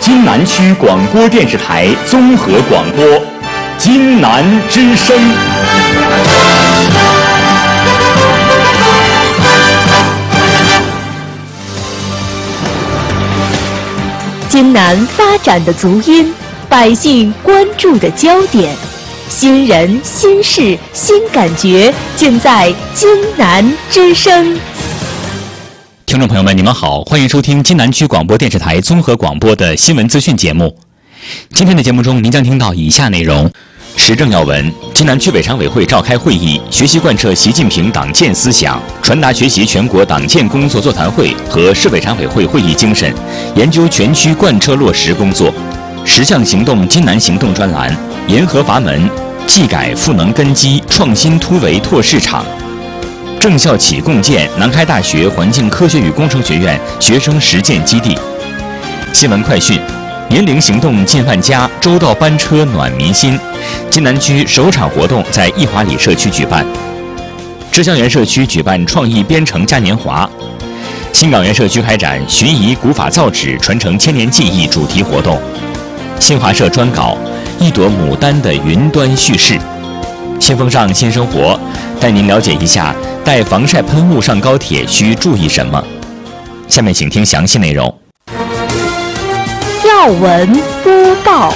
津南区广播电视台综合广播，津南之声。 津南发展的足音，百姓关注的焦点，新人、新事、新感觉，尽在津南之声。 听众朋友们，你们好，欢迎收听津南区广播电视台综合广播的新闻资讯节目。今天的节目中，您将听到以下内容：时政要闻，津南区委常委会召开会议，学习贯彻习近平党建思想，传达学习全国党建工作座谈会和市委常委会会议精神，研究全区贯彻落实工作。10项行动津南行动专栏，严核阀门，技改赋能根基，创新突围拓市场。正校企共建南开大学环境科学与工程学院学生实践基地。新闻快讯，年龄行动近万家，周到班车暖民心。津南区首场活动在义华里社区举办。浙江园社区举办创意编程嘉年华。新港园社区开展寻遗古法造纸，传承千年技艺主题活动。新华社专稿一朵牡丹的云端叙事。新风尚新生活，带您了解一下带防晒喷雾上高铁需注意什么。下面请听详细内容。 要闻播报。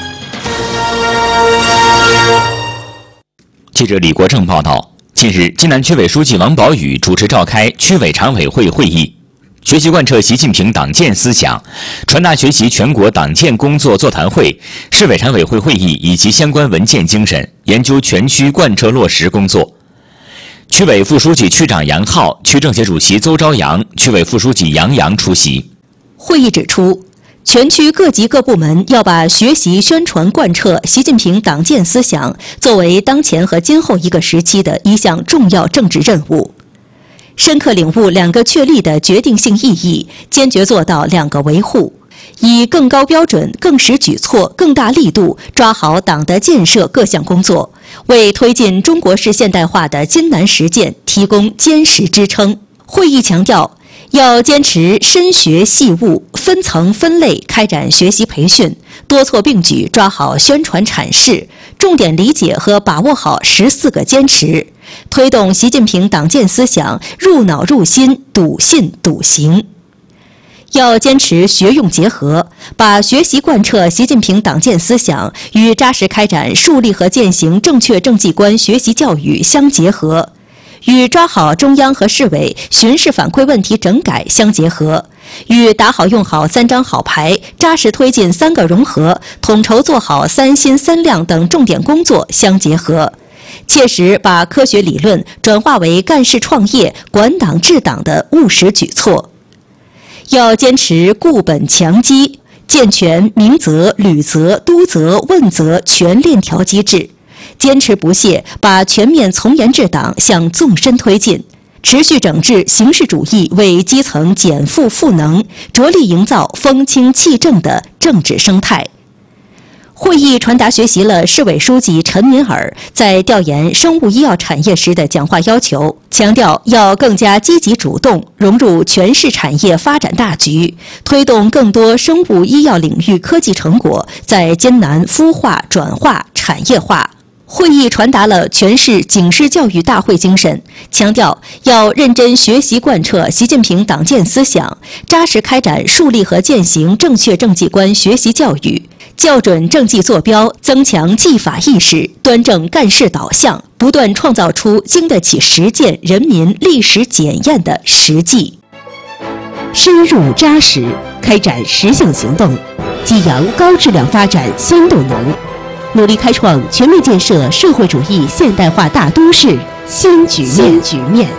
记者李国正报道，近日，津南区委书记王宝宇主持召开区委常委会会议，学习贯彻习近平党建思想，传达学习全国党建工作座谈会、市委常委会会议以及相关文件精神，研究全区贯彻落实工作。区委副书记、区长杨浩、区政协主席邹朝阳、区委副书记杨洋出席。 会议指出，全区各级各部门要把学习宣传贯彻习近平党建思想作为当前和今后一个时期的一项重要政治任务，深刻领悟2个确立的决定性意义，坚决做到2个维护，以更高标准、更实举措、更大力度抓好党的建设各项工作，为推进中国式现代化的津南实践提供坚实支撑。会议强调，要坚持深学细悟、分层分类开展学习培训，多措并举抓好宣传阐释，重点理解和把握好14个坚持，推动习近平党建思想入脑入心、笃信笃行。要坚持学用结合，把学习贯彻习近平党建思想与扎实开展树立和践行正确政绩观学习教育相结合，与抓好中央和市委巡视反馈问题整改相结合，与打好用好3张好牌、扎实推进3个融合、统筹做好3新3亮等重点工作相结合，切实把科学理论转化为干事创业、管党治党的务实举措。要坚持固本强基，健全明责、履责、督责、问责全链条机制，坚持不懈把全面从严治党向纵深推进，持续整治形式主义为基层减负赋能，着力营造风清气正的政治生态。会议传达学习了市委书记陈敏尔在调研生物医药产业时的讲话要求，强调要更加积极主动融入全市产业发展大局，推动更多生物医药领域科技成果在津南孵化转化产业化。会议传达了全市警示教育大会精神，强调要认真学习贯彻习近平党建思想，扎实开展树立和践行正确政绩观学习教育，校准政绩坐标，增强纪法意识，端正干事导向，不断创造出经得起实践、人民历史检验的实际。 深入扎实，开展10项行动，激扬高质量发展新动能，努力开创全面建设社会主义现代化大都市新局面。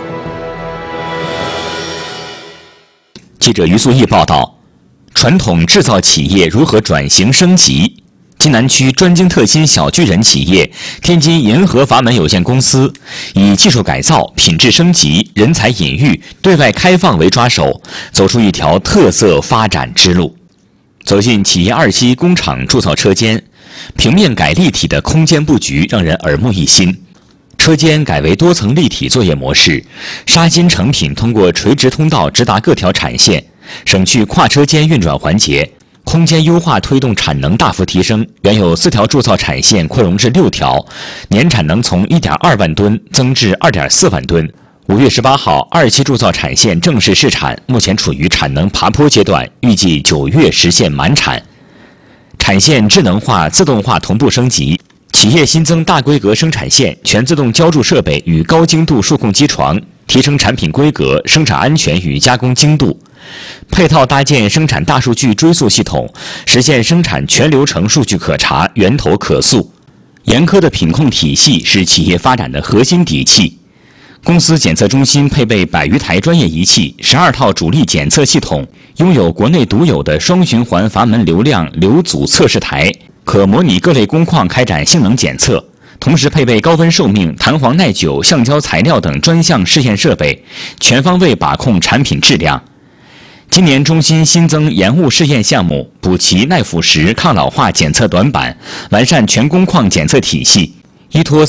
记者于素义报道，传统制造企业如何转型升级？津南区专精特新小巨人企业天津银河阀门有限公司以技术改造、品质升级、人才引育、对外开放为抓手，走出一条特色发展之路。走进企业2期工厂铸造车间，平面改立体的空间布局让人耳目一新。车间改为多层立体作业模式，纱金成品通过垂直通道直达各条产线，省去跨车间运转环节。 空间优化推动产能大幅提升，原有4条铸造产线扩容至6条，年产能从 1.2 万吨增至 2.4 万吨。5月18号，2期铸造产线正式试产，目前处于产能爬坡阶段，预计9月实现满产。产线智能化、自动化同步升级，企业新增大规格生产线、全自动浇筑设备与高精度数控机床，提升产品规格、生产安全与加工精度。配套搭建生产大数据追溯系统，实现生产全流程数据可查、源头可溯。严苛的品控体系是企业发展的核心底气。公司检测中心配备100余台专业仪器、12套主力检测系统，拥有国内独有的双循环阀门流量流阻测试台，可模拟各类工况开展性能检测。同时配备高温寿命、弹簧耐久、橡胶材料等专项试验设备，全方位把控产品质量。今年中心新增延误试验项目，补齐耐腐蚀、抗老化检测短板，完善全工况检测体系。依托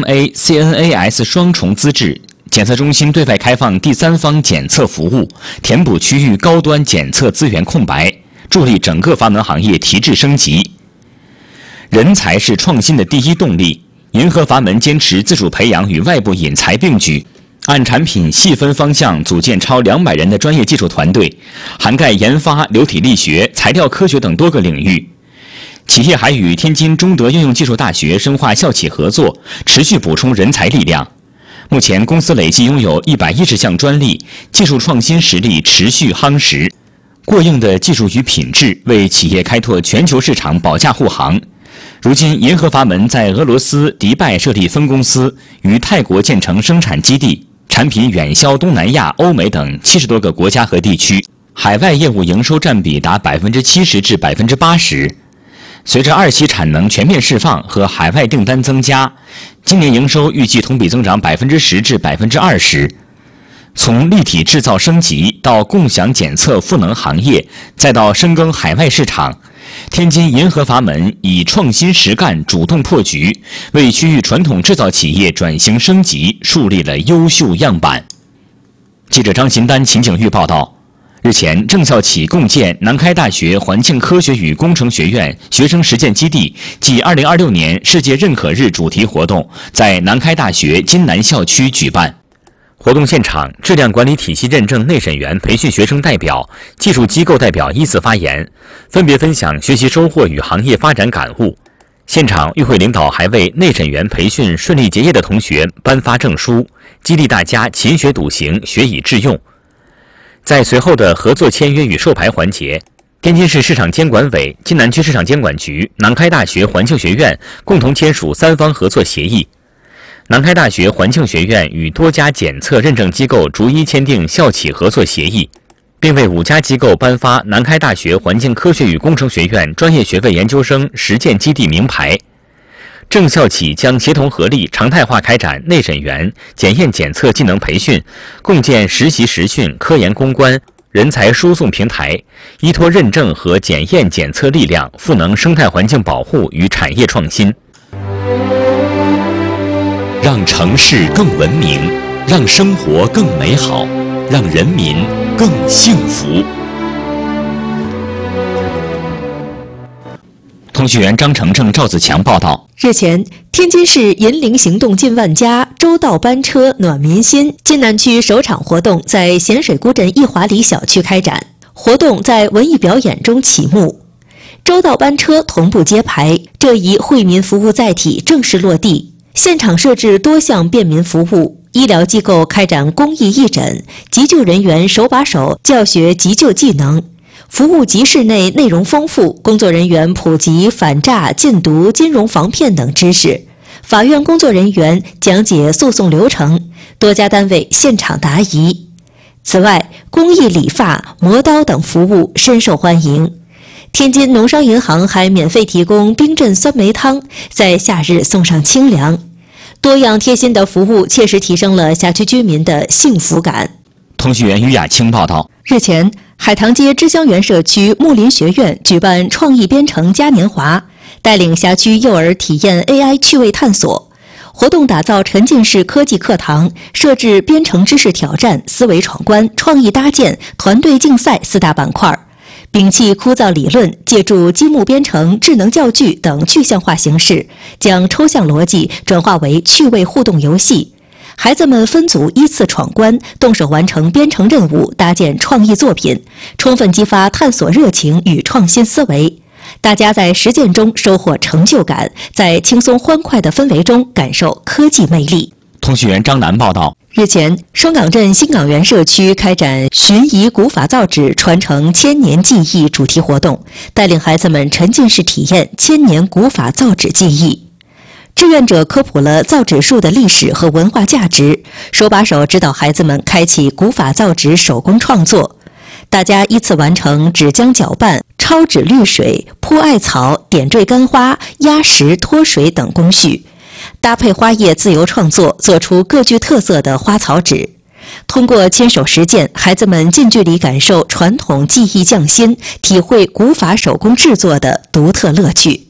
CMA、CNAS 双重资质，检测中心对外开放第三方检测服务，填补区域高端检测资源空白，助力整个阀门行业提质升级。人才是创新的第一动力，银河阀门坚持自主培养与外部引才并举，按产品细分方向组建超200人的专业技术团队，涵盖研发、流体力学、材料科学等多个领域。企业还与天津中德应用技术大学深化校企合作，持续补充人才力量。目前公司累计拥有110项专利，技术创新实力持续夯实。过硬的技术与品质为企业开拓全球市场保驾护航。如今，银河阀门在俄罗斯迪拜设立分公司，于泰国建成生产基地，产品远销东南亚、欧美等70多个国家和地区，海外业务营收占比达70%至80%。随着2期产能全面释放和海外订单增加，今年营收预计同比增长10%至20%。从立体制造升级到共享检测赋能行业，再到深耕海外市场，天津银河阀门以创新实干主动破局，为区域传统制造企业转型升级树立了优秀样板。记者张秦丹、秦景玉报道。日前，郑校企共建南开大学环境科学与工程学院学生实践基地暨2026年世界认可日主题活动在南开大学金南校区举办。活动现场，质量管理体系认证内审员培训学生代表、技术机构代表依次发言，分别分享学习收获与行业发展感悟。现场，与会领导还为内审员培训顺利结业的同学颁发证书，激励大家勤学笃行，学以致用。在随后的合作签约与授牌环节，天津市市场监管委、津南区市场监管局、南开大学环境学院共同签署3方合作协议。南开大学环境学院与多家检测认证机构逐一签订校企合作协议，并为5家机构颁发南开大学环境科学与工程学院专业学位研究生实践基地名牌。郑校企将协同合力常态化开展内审员、检验检测技能培训，共建实习实训、科研攻关、人才输送平台，依托认证和检验检测力量，赋能生态环境保护与产业创新。让城市更文明，让生活更美好，让人民更幸福。通讯员张程程、赵子强报道。 日前，天津市银铃行动近万家，周到班车暖民心津南区首场活动在咸水古镇益华里小区开展。活动在文艺表演中启幕，周到班车同步揭牌，这一惠民服务载体正式落地。现场设置多项便民服务，医疗机构开展公益义诊，急救人员手把手教学急救技能。服务集市内内容丰富，工作人员普及反诈、禁毒、金融防骗等知识，法院工作人员讲解诉讼流程，多家单位现场答疑。此外，公益理发、磨刀等服务深受欢迎。天津农商银行还免费提供冰镇酸梅汤，在夏日送上清凉。多样贴心的服务切实提升了辖区居民的幸福感。 通讯员于雅清报道。 日前，海棠街知香园社区木林学院举办创意编程嘉年华，带领辖区幼儿体验 AI 趣味探索。活动打造沉浸式科技课堂，设置编程知识挑战、思维闯关、创意搭建、团队竞赛4大板块， 摒弃枯燥理论，借助积木编程、智能教具等具象化形式，将抽象逻辑转化为趣味互动游戏。孩子们分组依次闯关，动手完成编程任务，搭建创意作品，充分激发探索热情与创新思维。大家在实践中收获成就感，在轻松欢快的氛围中感受科技魅力。 通讯员张楠报道。 日前，双港镇新港园社区开展寻遗古法造纸传承千年技艺主题活动，带领孩子们沉浸式体验千年古法造纸技艺。志愿者科普了造纸术的历史和文化价值，手把手指导孩子们开启古法造纸手工创作。大家依次完成纸浆搅拌、焯纸滤水、铺艾草、点缀干花、压实脱水等工序，搭配花叶自由创作，做出各具特色的花草纸。通过亲手实践，孩子们近距离感受传统技艺匠心，体会古法手工制作的独特乐趣。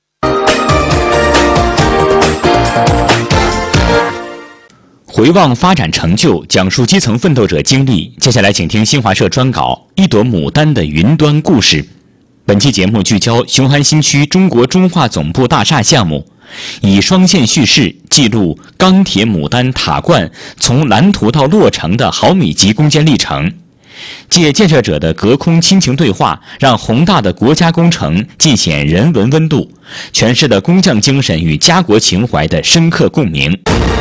回望发展成就，讲述基层奋斗者经历。接下来请听新华社专稿《一朵牡丹的云端故事》。本期节目聚焦雄安新区中国中化总部大厦项目，以双线叙事记录钢铁牡丹塔冠从蓝图到落成的毫米级攻坚历程，借建设者的隔空亲情对话，让宏大的国家工程尽显人文温度，诠释了工匠精神与家国情怀的深刻共鸣。